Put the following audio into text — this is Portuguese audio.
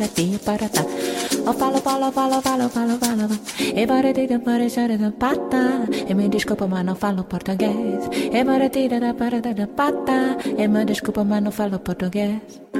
tia para tá. Eu falo. E bora tira para chora da pata. E me desculpa, mas não falo português. E bora tira da para da pata. E me desculpa, mas não falo português.